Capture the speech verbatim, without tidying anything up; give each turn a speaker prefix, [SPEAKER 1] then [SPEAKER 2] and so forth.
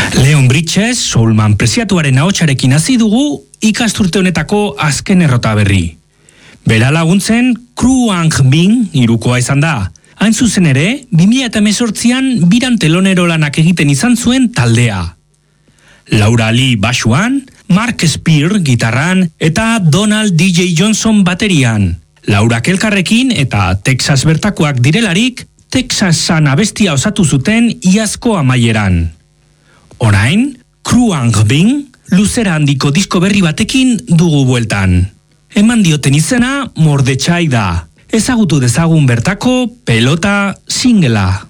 [SPEAKER 1] Leon Bridges, soulman preziatuaren ahotsarekin hasi dugu ikasturte honetako azken errota berri. Bera laguntzen Kru Ang Bin hirukoa izan da. Hain zuzen ere, bi mila hemezortzian biran telonero lanak egiten izan zuen taldea. Laura Lee basuan, Mark Spear gitarran eta Donald D J Johnson baterian. Laura elkarrekin eta Texas bertakoak direlarik, Texasan abestia osatu zuten iazko amaieran. Orain, Kru Ang Bin luzera handiko disko berri batekin dugu bueltan. Eman dioten izena Mordechai da. Ezagutu dezagun bertako pelota singela.